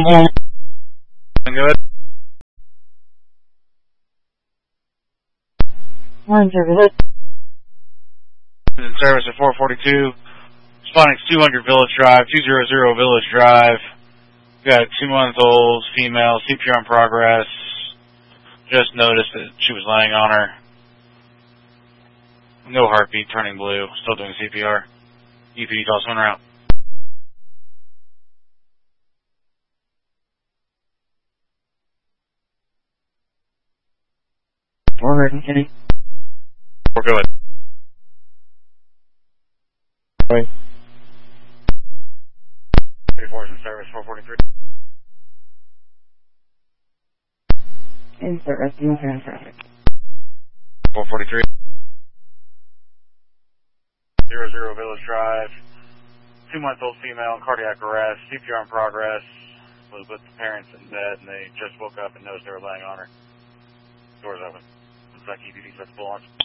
Go ahead. Morning, service. In service at 442. Responding 200 Village Drive, 200 Village Drive. Got a 2-month-old female, CPR in progress. Just noticed that she was laying on her. No heartbeat, turning blue. Still doing CPR. EPD calls one route. Forward, Kenny. We're good. Right. 34 is in service, 443. In service, no traffic. 443. 00 Village Drive. 2-month-old female in cardiac arrest. CPR in progress. Was with the parents in bed, and they just woke up and noticed they were laying on her. Doors open. Looks like EPD sets full on.